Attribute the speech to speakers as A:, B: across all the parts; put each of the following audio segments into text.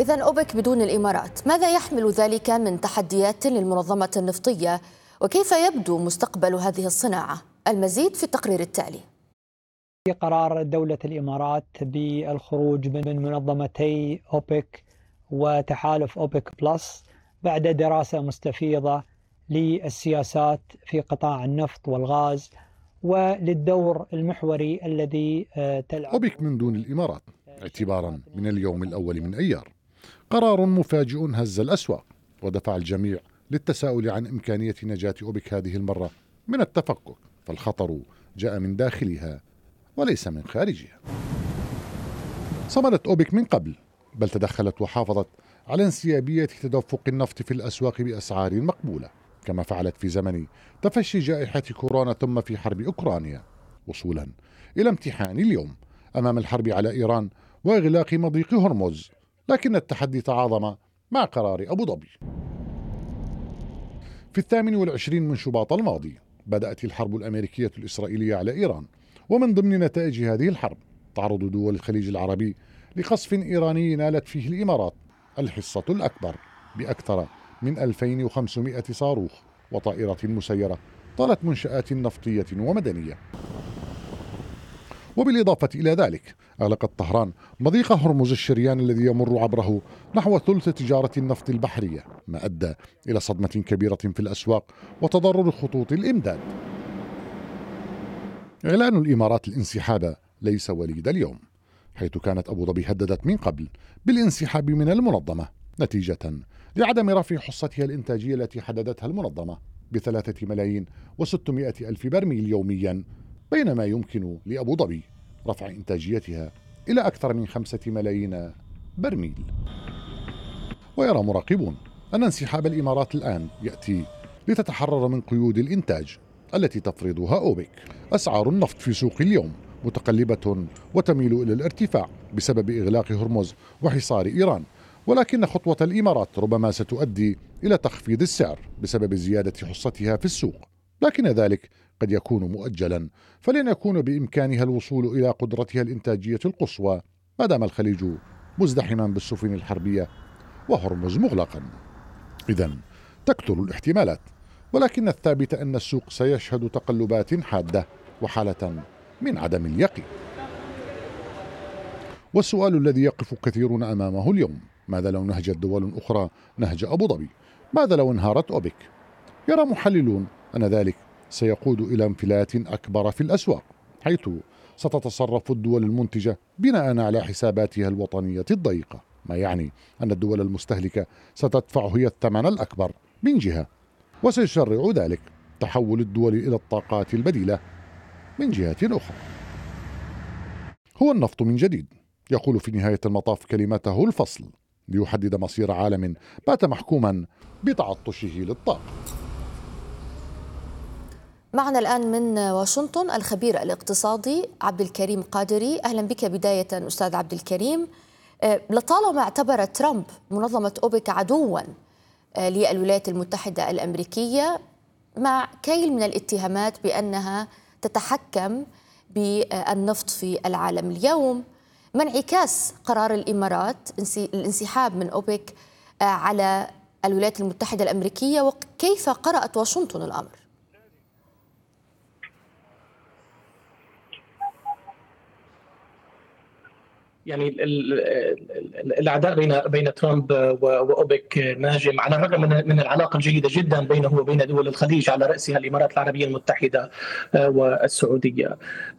A: إذن أوبك بدون الإمارات، ماذا يحمل ذلك من تحديات للمنظمة النفطية؟ وكيف يبدو مستقبل هذه الصناعة؟ المزيد في التقرير التالي.
B: قرار دولة الإمارات بالخروج من منظمتي أوبك وتحالف أوبك بلس بعد دراسة مستفيضة للسياسات في قطاع النفط والغاز وللدور المحوري الذي تلعب
C: أوبك من دون الإمارات اعتبارا من اليوم الأول من أيار. قرار مفاجئ هز الأسواق ودفع الجميع للتساؤل عن إمكانية نجاة أوبك هذه المرة من التفكك، فالخطر جاء من داخلها وليس من خارجها. صمدت أوبك من قبل، بل تدخلت وحافظت على انسيابية تدفق النفط في الأسواق بأسعار مقبولة، كما فعلت في زمن تفشي جائحة كورونا ثم في حرب أوكرانيا، وصولا إلى امتحان اليوم أمام الحرب على إيران وإغلاق مضيق هرمز. لكن التحدي تعاظم مع قرار أبو ظبي. في 28 من شباط الماضي بدأت الحرب الأمريكية الإسرائيلية على إيران، ومن ضمن نتائج هذه الحرب تعرض دول الخليج العربي لقصف إيراني نالت فيه الإمارات الحصة الأكبر بأكثر من 2500 صاروخ وطائرة مسيرة طالت منشآت نفطية ومدنية. وبالإضافة إلى ذلك أغلقت طهران مضيق هرمز الشريان الذي يمر عبره نحو ثلث تجارة النفط البحرية، ما أدى إلى صدمة كبيرة في الأسواق وتضرر خطوط الإمداد. إعلان الإمارات الانسحاب ليس وليد اليوم، حيث كانت أبو ظبي هددت من قبل بالانسحاب من المنظمة نتيجة لعدم رفع حصتها الإنتاجية التي حددتها المنظمة ب3 ملايين و600 ألف برميل يوميا، بينما يمكن لأبو ظبي رفع إنتاجيتها إلى أكثر من 5 ملايين برميل. ويرى مراقبون أن انسحاب الإمارات الآن يأتي لتتحرر من قيود الإنتاج التي تفرضها أوبك. أسعار النفط في سوق اليوم متقلبة وتميل إلى الارتفاع بسبب إغلاق هرمز وحصار إيران، ولكن خطوة الإمارات ربما ستؤدي إلى تخفيض السعر بسبب زيادة حصتها في السوق، لكن ذلك قد يكون مؤجلا، فلن يكون بإمكانها الوصول إلى قدرتها الإنتاجية القصوى ما دام الخليج مزدحما بالسفن الحربية وهرمز مغلقا. إذن تكثر الاحتمالات، ولكن الثابت أن السوق سيشهد تقلبات حادة وحالة من عدم اليقين. والسؤال الذي يقف كثيرون أمامه اليوم: ماذا لو نهجت دول أخرى نهج أبو ظبي؟ ماذا لو انهارت أوبك؟ يرى محللون أن ذلك سيقود إلى انفلات أكبر في الأسواق، حيث ستتصرف الدول المنتجة بناء على حساباتها الوطنية الضيقة، ما يعني أن الدول المستهلكة ستدفع هي الثمن الأكبر من جهة، وسيشرع ذلك تحول الدول إلى الطاقات البديلة من جهة أخرى. هو النفط من جديد يقول في نهاية المطاف كلمته الفصل ليحدد مصير عالم بات محكوما بتعطشه للطاقة.
A: معنا الآن من واشنطن الخبير الاقتصادي عبد الكريم قادري. أهلا بك بداية أستاذ عبد الكريم. لطالما اعتبر ترامب منظمة أوبك عدوا للولايات المتحدة الأمريكية مع كيل من الاتهامات بأنها تتحكم بالنفط في العالم اليوم، ما انعكاس قرار الإمارات الانسحاب من أوبك على الولايات المتحدة الأمريكية، وكيف قرأت واشنطن الأمر؟
D: يعني العداء بين ترامب واوبك ناجم على الرغم من العلاقه الجيده جدا بينه وبين دول الخليج على راسها الامارات العربيه المتحده والسعوديه.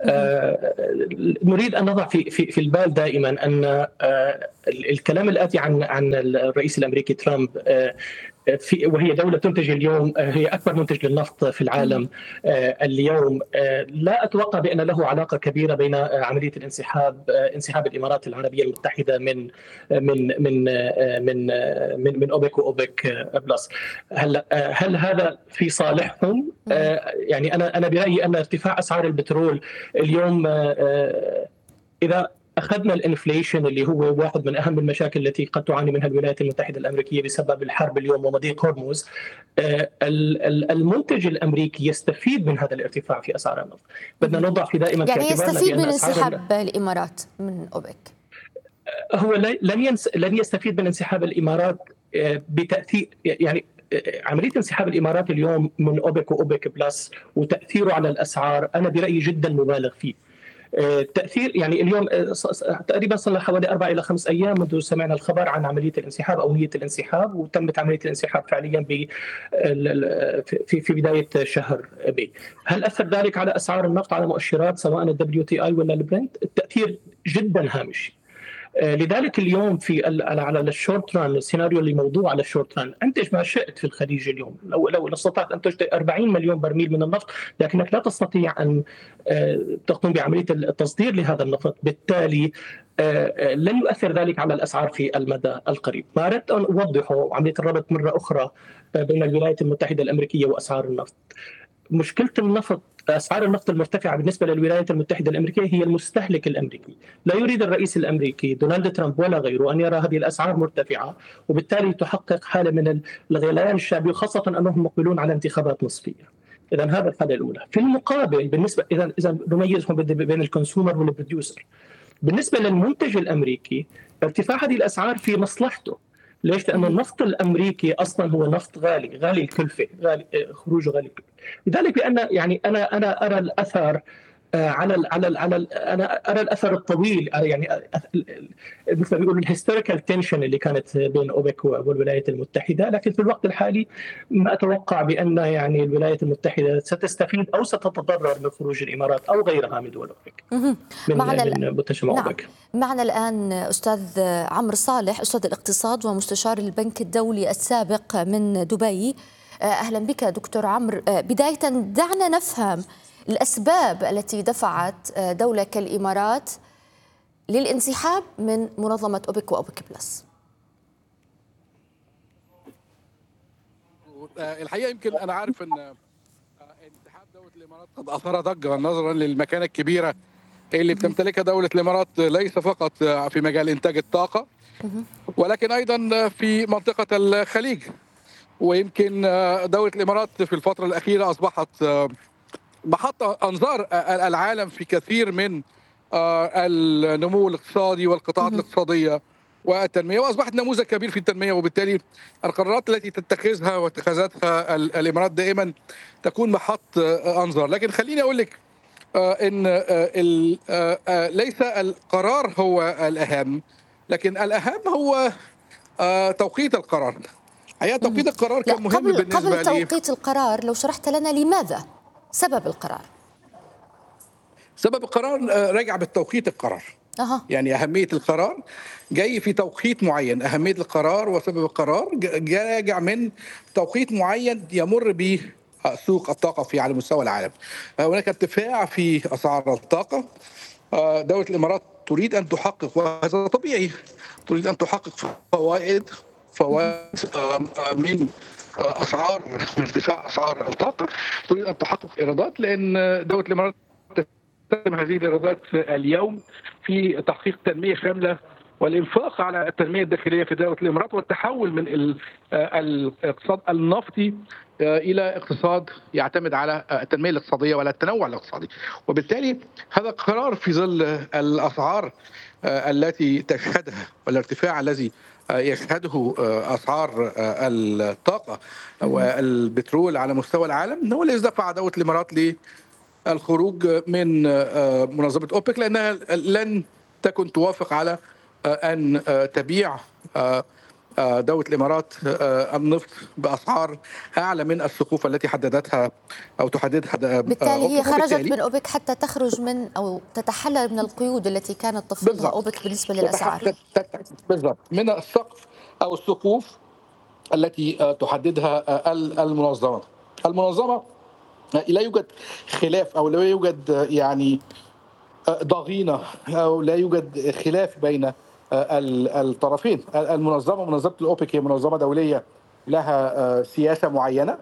D: نريد ان نضع في البال دائما ان الكلام الاتي عن الرئيس الامريكي ترامب وهي دولة تنتج اليوم، هي أكبر منتج للنفط في العالم اليوم، لا أتوقع بأن له علاقة كبيرة بين عملية انسحاب الإمارات العربية المتحدة من أوبك وأوبك بلس. هل هذا في صالحهم؟ يعني أنا برأيي أن ارتفاع أسعار البترول اليوم، إذا أخذنا الانفليشن اللي هو واحد من أهم المشاكل التي قد تعاني منها الولايات المتحدة الأمريكية بسبب الحرب اليوم ومضيق هرمز، المنتج الأمريكي يستفيد من هذا الارتفاع في أسعار النفط. بدنا نضع في دائما
A: يعني يستفيد من انسحاب الإمارات من أوبك.
D: هو لن يستفيد من انسحاب الامارات بتاثير، يعني عمليه انسحاب الامارات اليوم من اوبك واوبك بلس وتاثيره على الاسعار انا برايي جدا مبالغ فيه. التاثير يعني اليوم تقريبا صار حوالي 4 إلى 5 أيام منذ سمعنا الخبر عن عمليه الانسحاب او نيه الانسحاب، وتمت عمليه الانسحاب فعليا في بدايه شهر ماي. هل اثر ذلك على اسعار النفط على مؤشرات سواء الدبليو تي اي ولا البرنت؟ التاثير جدا هامشي. لذلك اليوم على الشورت ران، السيناريو اللي موضوع على الشورت ران، انتج ما شئت في الخليج اليوم. لو استطعت ان تنتج 40 مليون برميل من النفط، لكنك لا تستطيع ان تقوم بعمليه التصدير لهذا النفط، بالتالي لن يؤثر ذلك على الاسعار في المدى القريب. ما اردت ان اوضحه عمليه الربط مره اخرى بين الولايات المتحده الامريكيه واسعار النفط. مشكلة النفط، أسعار النفط المرتفعة بالنسبة للولايات المتحدة الأمريكية هي المستهلك الأمريكي. لا يريد الرئيس الأمريكي دونالد ترامب ولا غيره أن يرى هذه الأسعار مرتفعة، وبالتالي تحقق حالة من الغليان الشعبي، خاصة أنهم مقبلون على انتخابات نصفية. إذا هذا الحالة الأولى. في المقابل بالنسبة إذا نميزهم بين الكونسيومر والبروديوسر، بالنسبة للمنتج الأمريكي ارتفاع هذه الأسعار في مصلحته. ليش؟ لأن النفط الأمريكي أصلا هو نفط غالي الكلفة، خروجه غالي الكلفة. لذلك بأن يعني أنا أرى الأثر انا ارى الاثر الطويل، يعني مثل ما بيقولوا الهيستوريكال تنشن اللي كانت بين اوبك والولايات المتحده، لكن في الوقت الحالي ما اتوقع بان يعني الولايات المتحده ستستفيد او ستتضرر من خروج الامارات او غيرها من دول اوبك من متجمع اوبك.
A: معنا الان استاذ عمرو صالح، استاذ الاقتصاد ومستشار البنك الدولي السابق من دبي. اهلا بك دكتور عمرو. بدايه دعنا نفهم الأسباب التي دفعت دولة كالإمارات للانسحاب من منظمة أوبك وأوبك بلس.
E: الحقيقة يمكن أنا عارف أن انسحاب دولة الإمارات قد أثار ضجة نظرا للمكانة الكبيرة اللي بتمتلكها دولة الإمارات، ليس فقط في مجال إنتاج الطاقة ولكن أيضا في منطقة الخليج. ويمكن دولة الإمارات في الفترة الأخيرة أصبحت محط أنظار العالم في كثير من النمو الاقتصادي والقطاعات الاقتصادية والتنمية، وأصبحت نموذج كبير في التنمية. وبالتالي القرارات التي تتخذها واتخاذاتها الإمارات دائما تكون محط أنظار. لكن خليني أقول لك إن ليس القرار هو الأهم، لكن الأهم هو توقيت القرار. هي توقيت القرار كان مهم بالنسبة لي.
A: قبل توقيت القرار لو شرحت لنا لماذا سبب القرار؟
E: سبب القرار راجع بالتوقيت القرار. يعني أهمية القرار جاي في توقيت معين. أهمية القرار وسبب القرار راجع من توقيت معين يمر به سوق الطاقة على مستوى العالم. هناك ارتفاع في أسعار الطاقة. دولة الإمارات تريد أن تحقق، وهذا طبيعي، تريد أن تحقق فوائد من اسعار ارتفاع اسعار الطاقه، تريد ان تحقق ايرادات، لان دوله الامارات تستخدم هذه الايرادات اليوم في تحقيق تنميه شامله والانفاق على التنميه الداخليه في دوله الامارات، والتحول من الاقتصاد النفطي الى اقتصاد يعتمد على التنميه الاقتصاديه ولا التنوع الاقتصادي. وبالتالي هذا قرار في ظل الاسعار التي تشهدها والارتفاع الذي يشهده اسعار الطاقه والبترول على مستوى العالم، هو الذي دفع دوله الامارات للخروج من منظمه اوبك، لانها لن تكن توافق على ان تبيع دولة الإمارات النفط بأسعار أعلى من السقوف التي حددتها أو تحددها.
A: بالتالي هي خرجت من أوبك حتى تخرج من أو تتحلل من القيود التي كانت تفرضها أوبك بالنسبة للأسعار.
E: بالضبط، من السقف أو السقوف التي تحددها المنظمة. لا يوجد خلاف أو لا يوجد يعني ضغينة أو لا يوجد خلاف بين الطرفين. منظمة الأوبك هي منظمة دولية لها سياسة معينة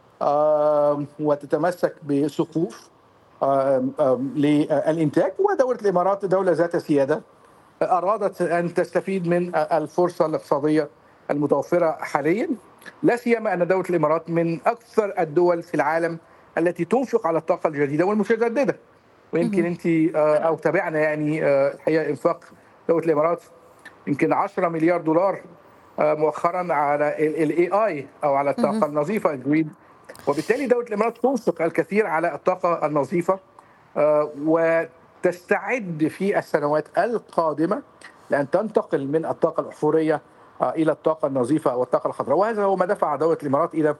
E: وتتمسك بسقوف للإنتاج، ودولة الإمارات دولة ذات سيادة أرادت أن تستفيد من الفرصة الاقتصادية المتوفرة حاليا، لا سيما أن دولة الإمارات من أكثر الدول في العالم التي تنفق على الطاقة الجديدة والمتجددة. ويمكن أنت أو تابعنا يعني الحقيقة إنفاق دولة الإمارات يمكن 10 مليار دولار مؤخرا على الاي اي او على الطاقه النظيفه الجرين. وبالتالي دوله الامارات تنفق الكثير على الطاقه النظيفه وتستعد في السنوات القادمه لان تنتقل من الطاقه الاحفوريه الى الطاقه النظيفه او الطاقه الخضراء. وهذا هو ما دفع دوله الامارات الى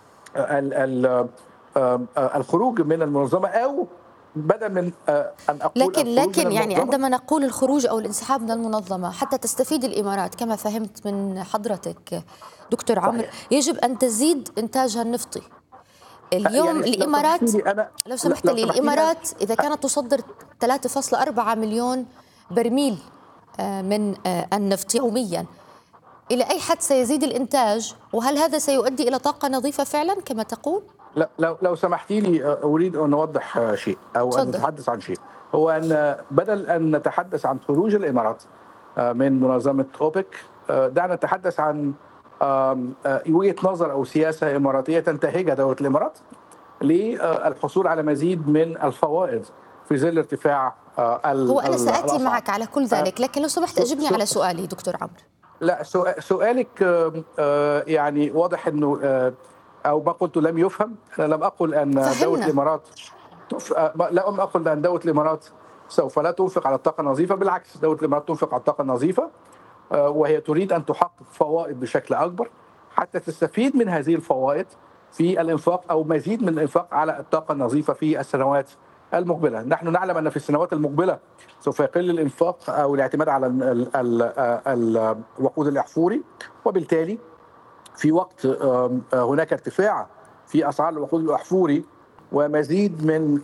E: الخروج من المنظمه، او بدل من ان اقول
A: لكن يعني عندما نقول الخروج او الانسحاب من المنظمه حتى تستفيد الامارات كما فهمت من حضرتك دكتور عمرو، يجب ان تزيد انتاجها النفطي. اليوم يعني الامارات لو سمحت لي الامارات اذا كانت تصدر 3.4 مليون برميل من النفط يوميا، الى اي حد سيزيد الانتاج؟ وهل هذا سيؤدي الى طاقه نظيفه فعلا كما تقول؟
E: لا لو سمحتي لي اريد ان اوضح شيء او ان نتحدث عن شيء، هو ان بدل ان نتحدث عن خروج الامارات من منظمه اوبك، دعنا نتحدث عن وجهه نظر او سياسه اماراتيه تنتهجها دوله الامارات للحصول على مزيد من الفوائد في ظل ارتفاع
A: هو انا ساتي معك على كل ذلك، لكن لو سمحت اجبني على سؤالي دكتور عمرو.
E: لا سؤالك يعني واضح انه او ما قلت لم يفهم. انا لم اقل ان دوله الامارات لم اقل ان دوله الامارات سوف لا تنفق على الطاقه النظيفه، بالعكس دوله الامارات تنفق على الطاقه النظيفه وهي تريد ان تحقق فوائد بشكل اكبر حتى تستفيد من هذه الفوائد في الانفاق او مزيد من الانفاق على الطاقه النظيفه في السنوات المقبله. نحن نعلم ان في السنوات المقبله سوف يقل الانفاق او الاعتماد على الوقود الاحفوري، وبالتالي في وقت هناك ارتفاع في اسعار الوقود الاحفوري ومزيد من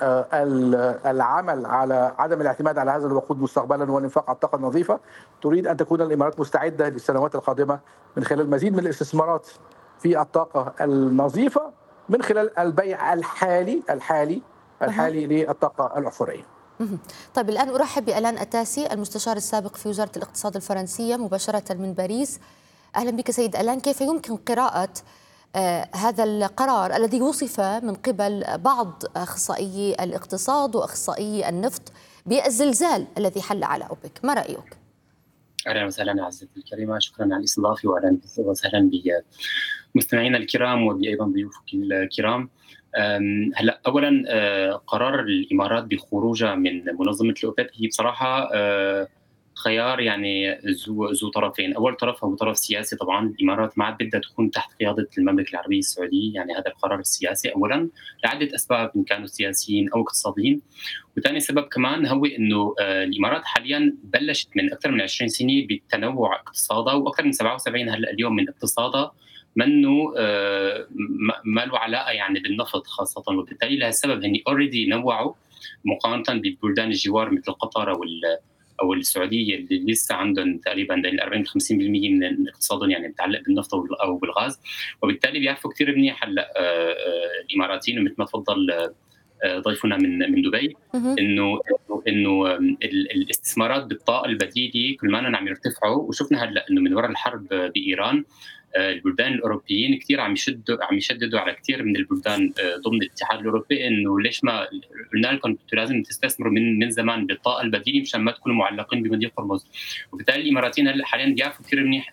E: العمل على عدم الاعتماد على هذا الوقود مستقبلا والانفاق على الطاقه النظيفه، تريد ان تكون الامارات مستعده للسنوات القادمه من خلال مزيد من الاستثمارات في الطاقه النظيفه من خلال البيع الحالي للطاقه الاحفوريه.
A: طيب الان ارحب بألان أتاسي المستشار السابق في وزاره الاقتصاد الفرنسيه مباشره من باريس. اهلا بك سيد ألان، كيف يمكن قراءه هذا القرار الذي وصف من قبل بعض اخصائيي الاقتصاد واخصائيي النفط بالزلزال الذي حل على اوبك؟ ما رايك؟
F: اهلا وسهلا عزيزتي الكريمه، شكرا على الاستضافه واهلا وسهلا بمستمعينا الكرام وبايضا ضيوفك الكرام. هلا اولا قرار الامارات بخروجها من منظمه الاوبك هي بصراحه خيار يعني ذو طرفين. اول طرف هو طرف سياسي، طبعا الامارات ما عاد بدها تكون تحت قياده المملكه العربيه السعوديه، يعني هذا القرار السياسي اولا لعده اسباب ان كانوا سياسيين او اقتصاديين. وثاني سبب كمان هو انه الامارات حاليا بلشت من اكثر من 20 سنه بتنوع اقتصادها، واكثر من 77 هلا اليوم من اقتصادها منه ما له علاقه يعني بالنفط خاصه، وبالتالي لهالسبب هن اوريدي نوعوا مقارنه ببلدان الجوار مثل قطر او السعوديه اللي لسه عندهم تقريبا 40-50% من اقتصادهم يعني متعلق بالنفط او بالغاز. وبالتالي بيعرفوا كثير منيح هلا الاماراتيين، ومثل ما تفضل ضيفنا من دبي انه الاستثمارات بالطاقه البديله كل ما عم يرتفعوا. وشفنا هلا انه من وراء الحرب بايران البلدان الاوروبيين كثير عم يشددوا على كثير من البلدان ضمن الاتحاد الاوروبي انه ليش ما قلنا لكم انتم لازم تستثمروا من زمان بالطاقه البديله مشان ما تكونوا معلقين بمضيق هرمز. وبالتالي الاماراتيين هلا حاليا بيعرفوا كثير منيح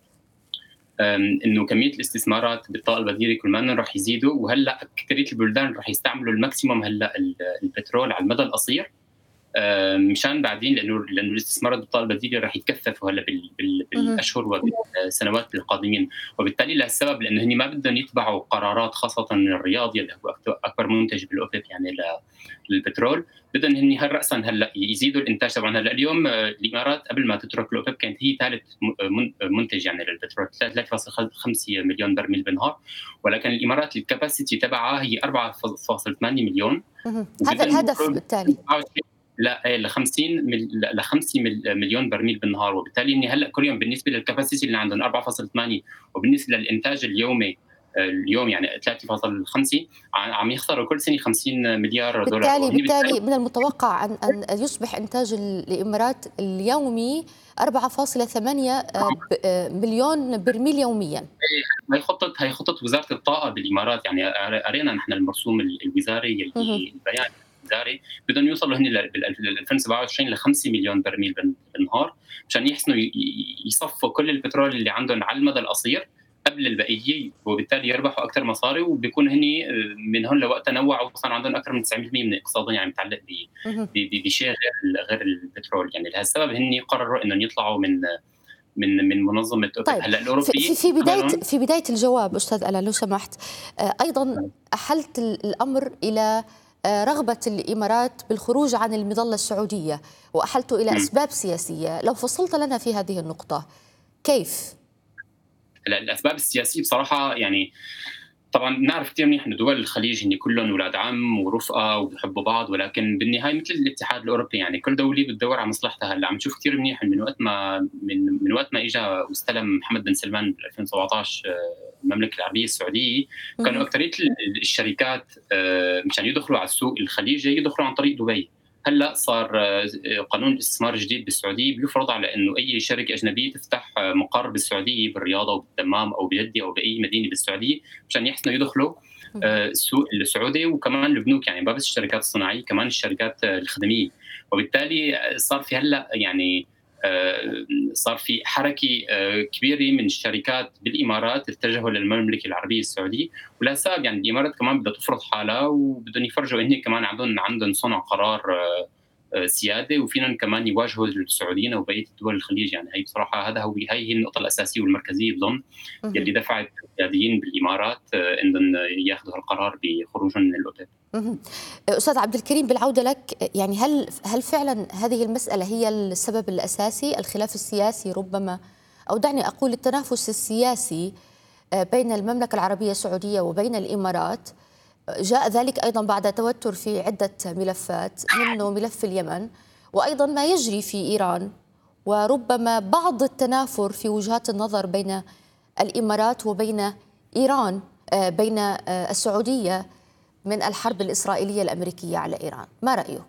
F: انه كميه الاستثمارات بالطاقه البديله كل ما رح يزيدوا، وهلا اكثريه البلدان رح يستعملوا الماكسيموم هلا البترول على المدى القصير مشان بعدين لانه الاستثمارات بالطاقه البديله رح يتكثفوا هلا بالاشهر والسنوات القادمين. وبالتالي لهالسبب لانه هن ما بدهم يتبعوا قرارات خاصه من الرياض اللي هو اكبر منتج بالاوبك يعني للبترول، بدهم هن راسا هلا يزيدوا الانتاج. طبعا هلا اليوم الامارات قبل ما تترك الاوبك كانت هي ثالث منتج يعني للبترول 3.5 مليون برميل بالنهار، ولكن الامارات الكباسيتي تبعها هي 4.8 مليون.
A: هذا الهدف بالتالي
F: ل 5 مليون برميل بالنهار. وبالتالي اني هلا كل يوم بالنسبه للكباسيتي اللي عندهم 4.8 وبالنسبه للانتاج اليومي اليوم يعني 3.5 عم يخسروا كل سنه 50 مليار دولار.
A: بالتالي من المتوقع ان يصبح انتاج الامارات اليومي 4.8 مليون برميل يوميا.
F: هي خطه وزاره الطاقه بالامارات، يعني قرينا نحن المرسوم الوزاري البيان الاداري بدهم يوصلوا هن بال 2027 ل 5 مليون برميل بالنهار مشان يحسنوا يصفوا كل البترول اللي عندهم على المدى القصير قبل البقيه، وبالتالي يربحوا اكثر مصاري، وبيكون هن من هون لوقت تنوعوا وصار عندهم اكثر من 90% من اقتصادهم يعني متعلق بشيء غير البترول. يعني لهالسبب هن قرروا انهم يطلعوا من منظمه اوبك.
A: طيب
F: هلا الاوروبي
A: في بدايه الجواب استاذ ألا لو سمحت، ايضا احلت الامر الى رغبه الامارات بالخروج عن المظله السعوديه، واحلت الى اسباب سياسيه. لو فصلت لنا في هذه النقطه كيف؟
F: الاسباب السياسيه بصراحه يعني طبعا نعرف كثير منيح انه دول الخليج هن كلهم اولاد عم ورفقه وبيحبوا بعض، ولكن بالنهايه مثل الاتحاد الاوروبي يعني كل دوله بتدور على مصلحتها. هلا عم نشوف كثير منيح من وقت ما اجى واستلم محمد بن سلمان ب 2017 المملكه العربيه السعوديه، كانوا اكثريه الشركات مشان يدخلوا على السوق الخليجي يدخلوا عن طريق دبي. هلا صار قانون استثمار جديد بالسعوديه بيفرض على انه اي شركه اجنبيه تفتح مقر بالسعوديه بالرياض او بالدمام او بجده او باي مدينه بالسعوديه مشان يحسنوا يدخلوا السوق السعودي، وكمان البنوك يعني ما بس الشركات الصناعيه كمان الشركات الخدميه. وبالتالي صار في هلا يعني صار في حركه كبيره من الشركات بالامارات اتجهوا للمملكه العربيه السعوديه، ولهالسبب يعني الامارات كمان بدها تفرض حالها وبدهم يفرجوا ان كمان عندهم صنع قرار سياده، وفينا كمان يواجهوا السعوديين وبقيه دول الخليج. يعني هي بصراحه هي النقطه الاساسيه والمركزيه بظن اللي دفعت القياديين بالامارات انهم ياخذوا القرار بخروجهم من الاوبك.
A: استاذ عبد الكريم، بالعوده لك، يعني هل فعلا هذه المساله هي السبب الاساسي؟ الخلاف السياسي ربما، او دعني اقول التنافس السياسي بين المملكه العربيه السعوديه وبين الامارات، جاء ذلك ايضا بعد توتر في عده ملفات، منه ملف اليمن وايضا ما يجري في ايران، وربما بعض التنافر في وجهات النظر بين الامارات وبين ايران، بين السعوديه من الحرب الإسرائيلية الأمريكية على إيران. ما رأيك؟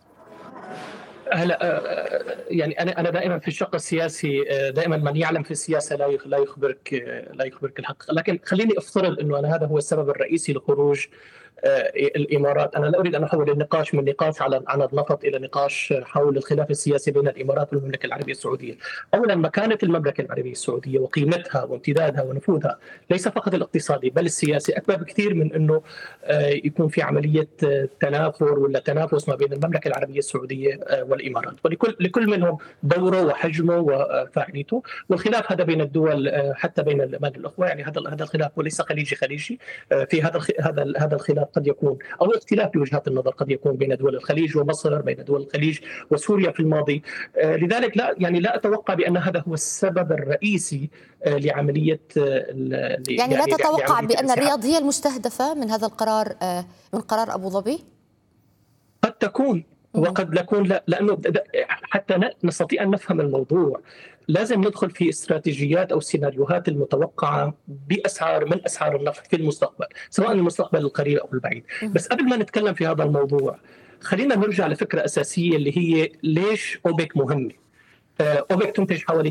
D: هلا يعني انا دائما في الشق السياسي، دائما من يعلم في السياسه لا يخبرك الحق، لكن خليني افترض انه هذا هو السبب الرئيسي لخروج الامارات. انا لا اريد ان احول النقاش من نقاش عن النفط الى نقاش حول الخلاف السياسي بين الامارات والمملكه العربيه السعوديه. اولا، مكانه المملكه العربيه السعوديه وقيمتها وامتدادها ونفوذها ليس فقط الاقتصادي بل السياسي اكبر بكثير من انه يكون في عمليه تنافر ولا تنافس ما بين المملكه العربيه السعوديه والامارات، ولكل منهم دوره وحجمه وفاعليته. والخلاف هذا بين الدول حتى بين الاخوه، يعني هذا الخلاف وليس خليجي. في هذا الخلاف قد يكون او اختلاف في وجهات النظر قد يكون بين دول الخليج ومصر، بين دول الخليج وسوريا في الماضي. لذلك لا اتوقع بان هذا هو السبب الرئيسي لعمليه
A: يعني لا تتوقع بان الرياض هي المستهدفه من هذا القرار، من قرار ابو ظبي؟
D: قد تكون وقد لا يكون، لانه حتى نستطيع ان نفهم الموضوع لازم ندخل في استراتيجيات او السيناريوهات المتوقعه من اسعار النفط في المستقبل، سواء المستقبل القريب او البعيد. بس قبل ما نتكلم في هذا الموضوع خلينا نرجع لفكره اساسيه اللي هي ليش اوبك مهمه. اوبك تنتج حوالي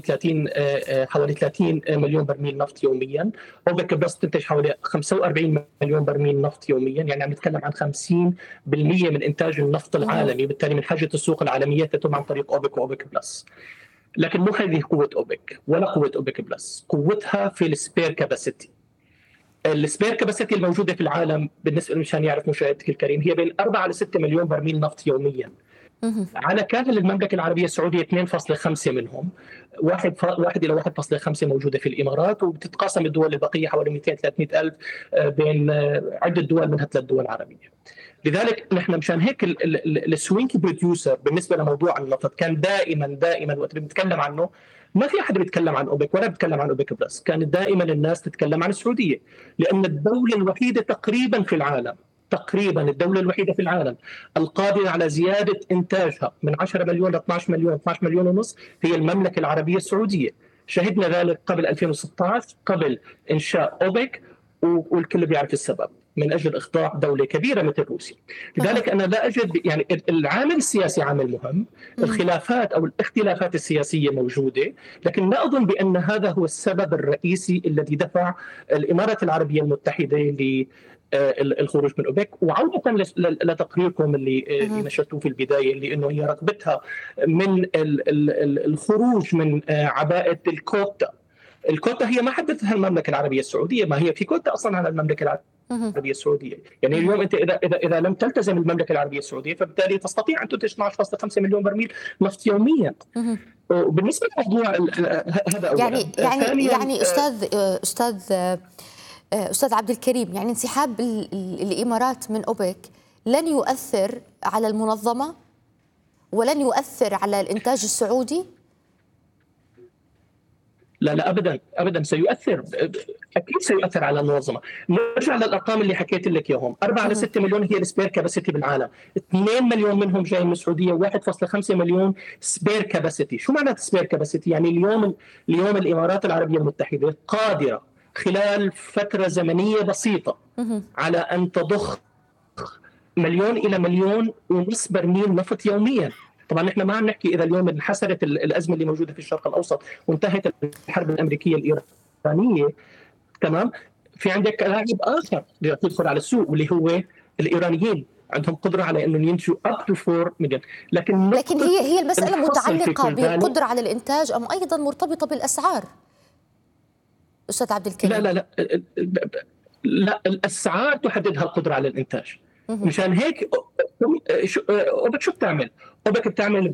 D: 30 مليون برميل نفط يوميا. اوبك بلس تنتج حوالي 45 مليون برميل نفط يوميا، يعني عم نتكلم عن 50% من انتاج النفط العالمي، بالتالي من حاجه السوق العالميه تتم عن طريق اوبك واوبك بلس. لكن مو هذه قوه اوبك ولا قوه اوبك بلس، قوتها في السبير كاباسيتي. السبير كاباسيتي الموجوده في العالم بالنسبه مشان يعرف مشاهدك الكريم هي بين 4 ل 6 مليون برميل نفط يوميا. على كامل المملكة العربية السعودية 2.5 منهم، 1 إلى 1.5 موجودة في الإمارات، وبتتقاسم الدول البقية حوالي 200-300 ألف بين عدة دول منها 3 دول عربية. لذلك نحن مشان هيك السوينج بروديوسر بالنسبة لموضوع النفط كان دائما وقت بنتكلم عنه ما في أحد بيتكلم عن أوبك ولا بيتكلم عن أوبك بلس، كانت دائما الناس تتكلم عن السعودية، لأن الدولة الوحيدة تقريبا في العالم، الدولة الوحيدة في العالم القادرة على زيادة إنتاجها من 10 مليون ل 12 مليون ونص هي المملكة العربية السعودية. شهدنا ذلك قبل 2016 قبل إنشاء أوبك، والكل بيعرف السبب. من أجل إخضاع دولة كبيرة مثل روسيا. لذلك أنا لا أجد يعني العامل السياسي عامل مهم، الخلافات أو الاختلافات السياسية موجودة، لكن لا أظن بأن هذا هو السبب الرئيسي الذي دفع الإمارات العربية المتحدة الخروج من أوبك. وعودة لتقريركم اللي نشرتوه في البداية، اللي أنه هي رغبتها من الخروج من عباءة الكوتا. الكوتا هي ما حددتها المملكة العربية السعودية، ما هي في كوتا أصلا على المملكة العربية السعودية. يعني اليوم أنت إذا لم تلتزم المملكة العربية السعودية، فبالتالي تستطيع أن تنتج 12.5 مليون برميل نفط يوميا. وبالنسبة للموضوع هذا أولا.
A: يعني أستاذ عبد الكريم، يعني انسحاب الإمارات من أوبك لن يؤثر على المنظمة ولن يؤثر على الإنتاج السعودي؟
D: لا ابدا سيؤثر، اكيد سيؤثر على المنظمه. نرجع للارقام اللي حكيت لك اياهم، 4 ل 6 مليون هي السبير كاباسيتي بالعالم، 2 مليون منهم جاي من السعوديه، 1.5 مليون سبير كاباسيتي. شو معنى سبير كاباسيتي؟ يعني اليوم الامارات العربيه المتحده قادره خلال فتره زمنيه بسيطه على ان تضخ 1 إلى 1.5 مليون برميل نفط يوميا. طبعا احنا ما عم نحكي اذا اليوم انحسرت الازمه اللي موجوده في الشرق الاوسط وانتهت الحرب الامريكيه الايرانيه، تمام، في عندك لاعب اخر يدخل على السوق واللي هو الايرانيين، عندهم قدره على انه ينتجوا up to 4 مليون.
A: لكن هي المساله متعلقه بالقدره على الانتاج ام ايضا مرتبطه بالاسعار؟ استاذ عبد الكريم.
D: لا الاسعار تحددها القدره على الانتاج. مشان هيك اوبك شو بتعمل؟ اوبك بتعمل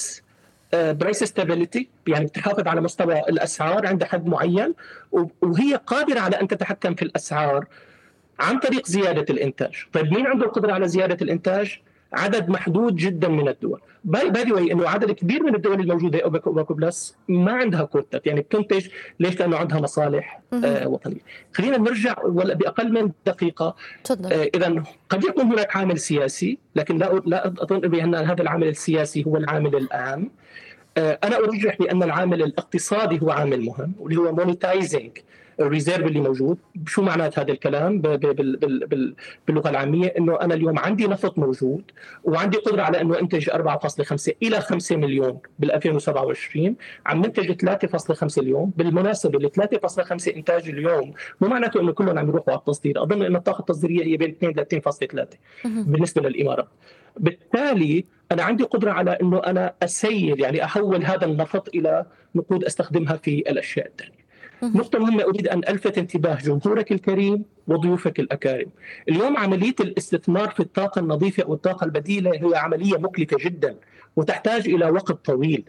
D: برايس ستابيليتي، يعني بتحافظ على مستوى الاسعار عند حد معين، وهي قادره على ان تتحكم في الاسعار عن طريق زياده الانتاج. طيب مين عنده القدره على زياده الانتاج؟ عدد محدود جدا من الدول. باي ذا واي انه عدد كبير من الدول الموجوده اوبك بلس ما عندها كوتات، يعني بتنتج. ليش؟ لانه عندها مصالح وطنيه. خلينا نرجع باقل من دقيقه. اذا قد يكون هناك عامل سياسي، لكن لا اظن بان هذا العامل السياسي هو العامل الأهم. انا ارجح بان العامل الاقتصادي هو عامل مهم، واللي هو مونيتايزنج الريزيرف اللي موجود. شو معنات هذا الكلام باللغه العاميه؟ انه انا اليوم عندي نفط موجود وعندي قدره على انه انتج 4.5 الى 5 مليون بال2027، عم ننتج 3.5 اليوم. بالمناسبه ال 3.5 انتاج اليوم مو معناته انه كلهم عم يروحوا على التصدير، اظن انه الطاقه التصديريه هي بين 2 ل 2.3 بالنسبه للامارات. بالتالي انا عندي قدره على انه انا اسيل، يعني احول هذا النفط الى نقود استخدمها في الاشياء الثانيه. نقطة مهمة أريد أن ألفت انتباه جمهورك الكريم وضيوفك الأكارم. اليوم عملية الاستثمار في الطاقة النظيفة أو الطاقة البديلة هي عملية مكلفة جدا وتحتاج إلى وقت طويل.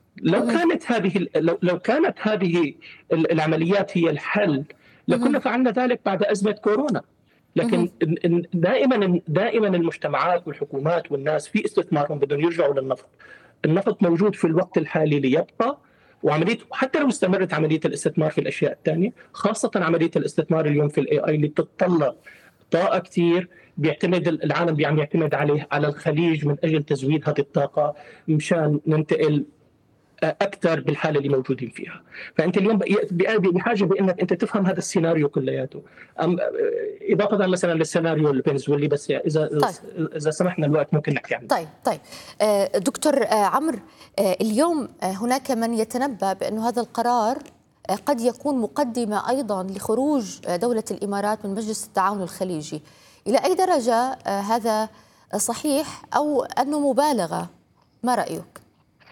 D: لو كانت هذه العمليات هي الحل لكنا فعلنا ذلك بعد أزمة كورونا. لكن دائما المجتمعات والحكومات والناس في استثمارهم بدهم يرجعوا للنفط. النفط موجود في الوقت الحالي ليبقى، وعمليه حتى لو استمرت عمليه الاستثمار في الاشياء الثانيه، خاصه عمليه الاستثمار اليوم في الاي اي اللي بتتطلب طاقه كثير، بيعتمد العالم عم يعتمد على الخليج من اجل تزويد هذه الطاقه مشان ننتقل اكثر بالحاله اللي موجودين فيها. فانت اليوم بحاجه بانك انت تفهم هذا السيناريو كلياته، اضافه مثلا للسيناريو الفنزويلي. بس اذا سمحنا الوقت ممكن نحكي عنه.
A: طيب دكتور عمرو، اليوم هناك من يتنبأ بأن هذا القرار قد يكون مقدمة أيضا لخروج دولة الإمارات من مجلس التعاون الخليجي. إلى أي درجة هذا صحيح أو أنه مبالغة؟ ما رأيك؟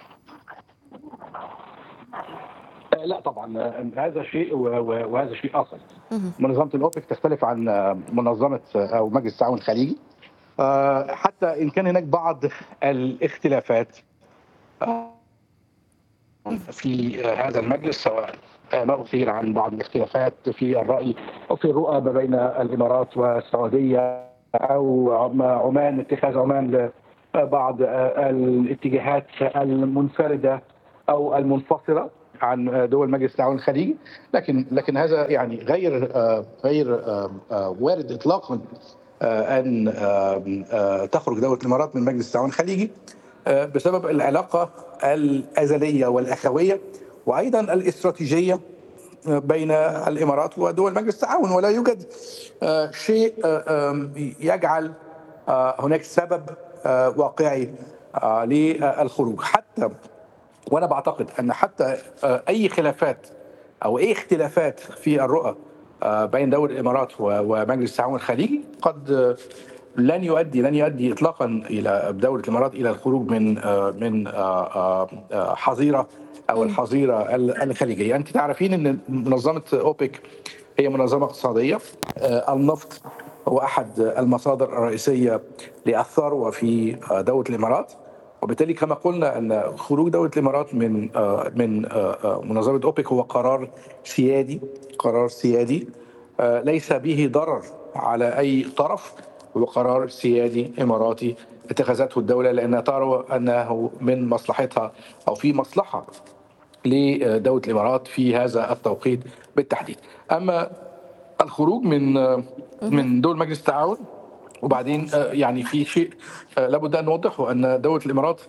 E: لا طبعا هذا شيء وهذا شيء آخر. منظمة الأوبك تختلف عن منظمة أو مجلس التعاون الخليجي، حتى إن كان هناك بعض الاختلافات في هذا المجلس، سواء ما أثير عن بعض الاختلافات في الرأي أو في الرؤى ما بين الإمارات والسعودية أو عمان، اتخاذ عمان لبعض الاتجاهات المنفردة أو المنفصلة عن دول مجلس التعاون الخليجي. لكن هذا يعني غير وارد اطلاقا ان تخرج دوله الامارات من مجلس التعاون الخليجي بسبب العلاقه الازليه والاخويه وايضا الاستراتيجيه بين الإمارات ودول مجلس التعاون، ولا يوجد شيء يجعل هناك سبب واقعي للخروج. حتى وأنا بعتقد أن حتى أي خلافات أو أي اختلافات في الرؤى بين دولة الإمارات ومجلس التعاون الخليجي قد لن يؤدي اطلاقا الى دوله الامارات الى الخروج من حظيره او الحظيره الخليجيه. انت تعرفين ان منظمه اوبك هي منظمه اقتصاديه. النفط هو احد المصادر الرئيسيه للثروه في دوله الامارات، وبالتالي كما قلنا ان خروج دوله الامارات من منظمه اوبك هو قرار سيادي ليس به ضرر على اي طرف، هو قرار سيادي إماراتي اتخذته الدولة لأنها ترى أنه من مصلحتها أو في مصلحة لدولة الإمارات في هذا التوقيت بالتحديد. أما الخروج من دول مجلس التعاون، وبعدين يعني في شيء لابد أن نوضحه، أن دولة الإمارات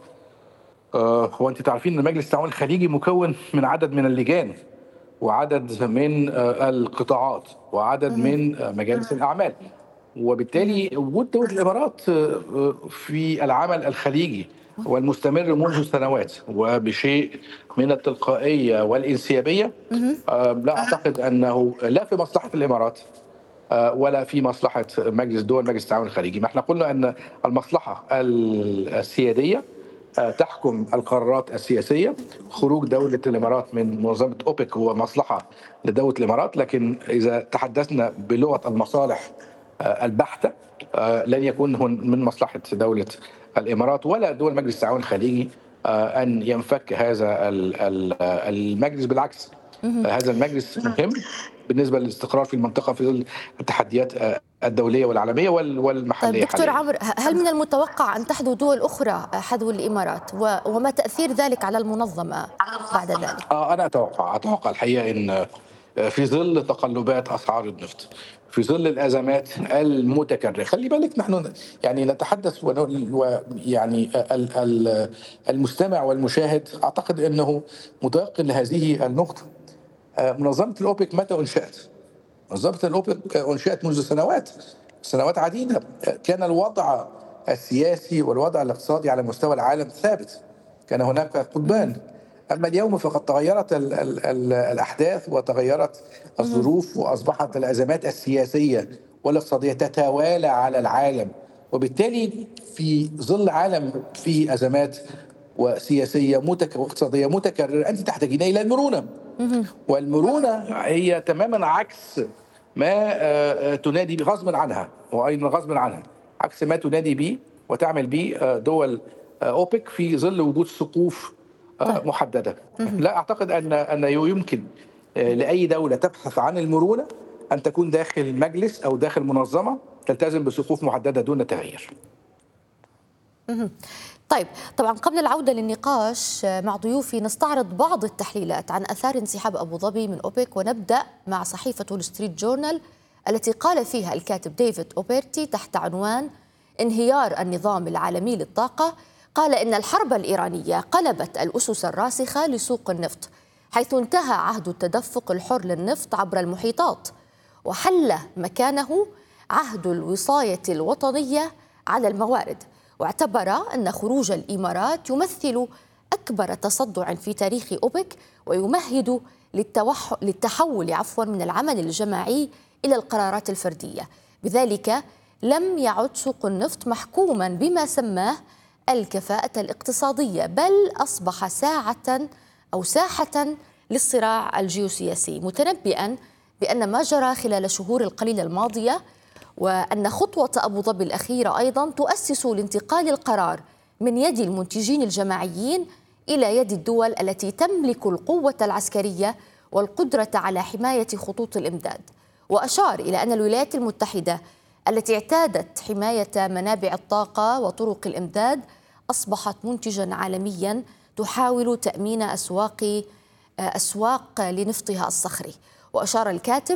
E: هو أنت تعرفين أن مجلس التعاون الخليجي مكون من عدد من اللجان وعدد من القطاعات وعدد من مجالس الأعمال، وبالتالي وجود دولة الإمارات في العمل الخليجي والمستمر منذ سنوات وبشيء من التلقائية والانسيابية لا أعتقد أنه لا في مصلحة الإمارات ولا في مصلحة دول مجلس التعاون الخليجي. ما احنا قلنا أن المصلحة السيادية تحكم القرارات السياسية. خروج دولة الإمارات من منظمة أوبك هو مصلحة لدولة الإمارات، لكن إذا تحدثنا بلغة المصالح البحتة لن يكون من مصلحة دولة الإمارات ولا دول مجلس التعاون الخليجي أن ينفك هذا المجلس. بالعكس، هذا المجلس مهم بالنسبة للاستقرار في المنطقة في ظل التحديات الدولية والعالمية والمحلية.
A: طيب دكتور عمرو، هل من المتوقع أن تحدو دول أخرى حذو الإمارات، وما تأثير ذلك على المنظمة بعد ذلك؟
E: أنا أتوقع الحقيقة أن في ظل تقلبات أسعار النفط، في ظل الأزمات المتكررة، خلي بالك نحن يعني نتحدث يعني المستمع والمشاهد أعتقد أنه متيقن لهذه النقطة. منظمة الأوبك متى أنشأت؟ منظمة الأوبك أنشأت منذ سنوات عديدة. كان الوضع السياسي والوضع الاقتصادي على مستوى العالم ثابت، كان هناك قطبان. أما اليوم فقد تغيرت الأحداث وتغيرت الظروف، وأصبحت الأزمات السياسية والاقتصادية تتوالى على العالم، وبالتالي في ظل عالم فيه أزمات وسياسية واقتصادية متكررة أنت تحتاجين إلى المرونة، والمرونة هي تماما عكس ما تنادي به غصبا عنها، وأيضا غصبا عنها عكس ما تنادي به وتعمل به دول أوبك في ظل وجود سقوف محددة. لا أعتقد أن يمكن لأي دولة تبحث عن المرونة أن تكون داخل مجلس أو داخل منظمة تلتزم بسقوف محددة دون تغيير.
A: طيب، طبعا قبل العودة للنقاش مع ضيوفي نستعرض بعض التحليلات عن أثار انسحاب أبو ظبي من أوبك، ونبدأ مع صحيفة وول ستريت جورنال التي قال فيها الكاتب ديفيد أوبرتي تحت عنوان انهيار النظام العالمي للطاقة، قال إن الحرب الإيرانية قلبت الأسس الراسخة لسوق النفط، حيث انتهى عهد التدفق الحر للنفط عبر المحيطات وحل مكانه عهد الوصاية الوطنية على الموارد. واعتبر أن خروج الإمارات يمثل أكبر تصدع في تاريخ أوبك ويمهد للتحول من العمل الجماعي إلى القرارات الفردية. بذلك لم يعد سوق النفط محكوما بما سماه الكفاءة الاقتصادية، بل أصبح ساحة للصراع الجيوسياسي، متنبئا بأن ما جرى خلال الشهور القليلة الماضية وأن خطوة أبو ظبي الأخيرة أيضا تؤسس لانتقال القرار من يد المنتجين الجماعيين إلى يد الدول التي تملك القوة العسكرية والقدرة على حماية خطوط الإمداد. وأشار إلى أن الولايات المتحدة التي اعتادت حماية منابع الطاقة وطرق الإمداد أصبحت منتجا عالميا تحاول تأمين أسواق لنفطها الصخري. وأشار الكاتب